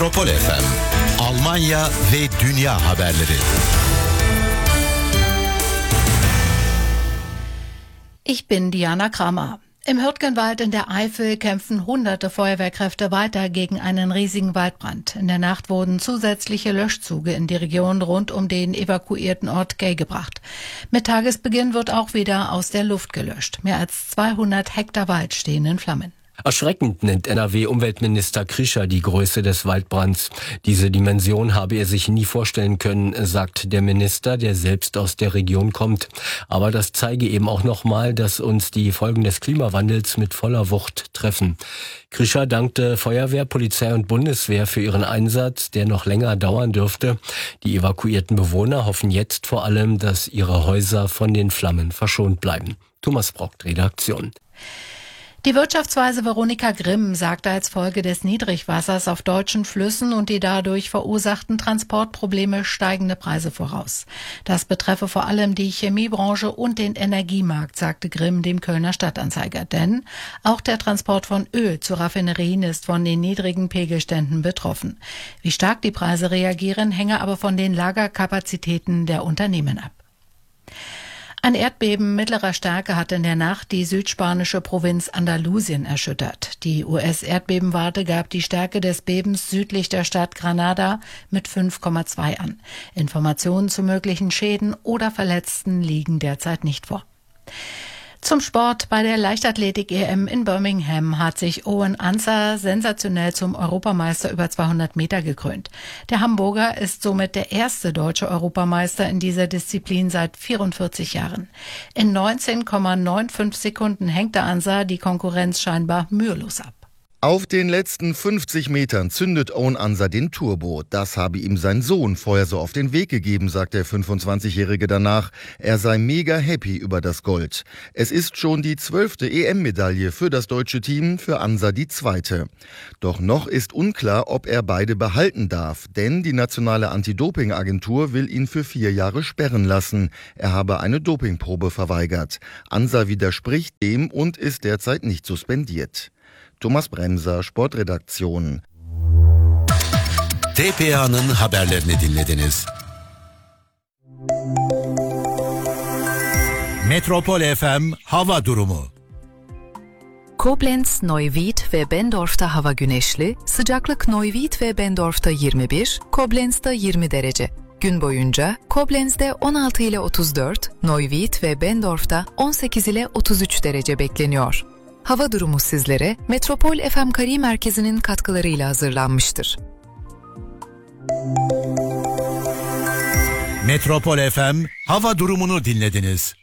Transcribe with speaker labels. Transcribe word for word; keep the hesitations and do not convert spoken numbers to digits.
Speaker 1: Metropol F M, Almanya ve dünya haberleri.
Speaker 2: Ich bin Diana Kramer. Im Hürtgenwald in der Eifel kämpfen hunderte Feuerwehrkräfte weiter gegen einen riesigen Waldbrand. In der Nacht wurden zusätzliche Löschzüge in die Region rund um den evakuierten Ort Gey gebracht. Mit Tagesbeginn wird auch wieder aus der Luft gelöscht. Mehr als zweihundert Hektar Wald stehen in Flammen.
Speaker 3: Erschreckend nennt N R W-Umweltminister Krischer die Größe des Waldbrands. Diese Dimension habe er sich nie vorstellen können, sagt der Minister, der selbst aus der Region kommt. Aber das zeige eben auch nochmal, dass uns die Folgen des Klimawandels mit voller Wucht treffen. Krischer dankte Feuerwehr, Polizei und Bundeswehr für ihren Einsatz, der noch länger dauern dürfte. Die evakuierten Bewohner hoffen jetzt vor allem, dass ihre Häuser von den Flammen verschont bleiben. Thomas Brockt, Redaktion.
Speaker 2: Die Wirtschaftsweise Veronika Grimm sagte als Folge des Niedrigwassers auf deutschen Flüssen und die dadurch verursachten Transportprobleme steigende Preise voraus. Das betreffe vor allem die Chemiebranche und den Energiemarkt, sagte Grimm dem Kölner Stadtanzeiger. Denn auch der Transport von Öl zu Raffinerien ist von den niedrigen Pegelständen betroffen. Wie stark die Preise reagieren, hänge aber von den Lagerkapazitäten der Unternehmen ab. Ein Erdbeben mittlerer Stärke hat in der Nacht die südspanische Provinz Andalusien erschüttert. Die U S-Erdbebenwarte gab die Stärke des Bebens südlich der Stadt Granada mit fünf Komma zwei an. Informationen zu möglichen Schäden oder Verletzten liegen derzeit nicht vor. Zum Sport. Bei der Leichtathletik-E M in Birmingham hat sich Owen Ansah sensationell zum Europameister über zweihundert Meter gekrönt. Der Hamburger ist somit der erste deutsche Europameister in dieser Disziplin seit vierundvierzig Jahren. In neunzehn Komma fünfundneunzig Sekunden hängte Ansah die Konkurrenz scheinbar mühelos ab.
Speaker 4: Auf den letzten fünfzig Metern zündet Owen Ansah den Turbo. Das habe ihm sein Sohn vorher so auf den Weg gegeben, sagt der fünfundzwanzigjährige danach. Er sei mega happy über das Gold. Es ist schon die zwölfte E M-Medaille für das deutsche Team, für Ansah die zweite. Doch noch ist unklar, ob er beide behalten darf, denn die nationale Anti-Doping-Agentur will ihn für vier Jahre sperren lassen. Er habe eine Dopingprobe verweigert. Ansah widerspricht dem und ist derzeit nicht suspendiert. Thomas Bremser, Sportredaktion.
Speaker 1: T P A'nın haberlerini dinlediniz. Metropol F M hava durumu.
Speaker 5: Koblenz, Neuwied ve Bendorf'ta hava güneşli, sıcaklık Neuwied ve Bendorf'ta yirmi bir, Koblenz'da yirmi derece. Gün boyunca Koblenz'de on altı ile otuz dört, Neuwied ve Bendorf'ta on sekiz ile otuz üç derece bekleniyor. Hava durumu sizlere Metropol F M Kari Merkezi'nin katkılarıyla hazırlanmıştır.
Speaker 1: Metropol F M hava durumunu dinlediniz.